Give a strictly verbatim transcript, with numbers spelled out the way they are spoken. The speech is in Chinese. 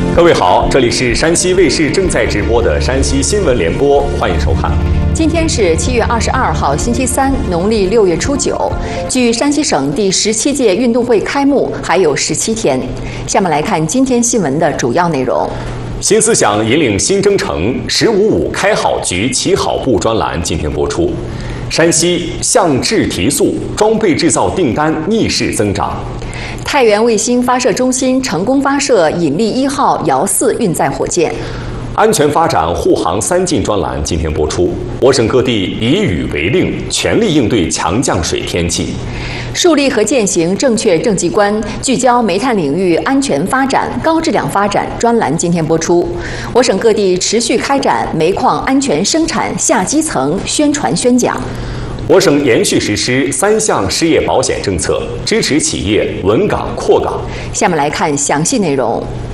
各位好，这里是山西卫视正在直播的山西新闻联播，欢迎收看。 今天是七月二十二号，星期三，农历六月初九。距山西省第十七届运动会开幕还有十七天。下面来看今天新闻的主要内容。 新思想引领新征程，十五五开好局、起好步专栏今天播出。山西向质提速，装备制造订单逆势增长。 太原卫星发射中心成功发射引力一号遥四运载火箭。 安全发展护航三进专栏今天播出。我省各地以雨为令，全力应对强降水天气。 树立和践行正确政绩观，聚焦煤炭领域安全发展、高质量发展专栏今天播出。我省各地持续开展煤矿安全生产下基层宣传宣讲。 我省延续实施三项失业保险政策，支持企业稳岗扩岗。 下面来看详细内容。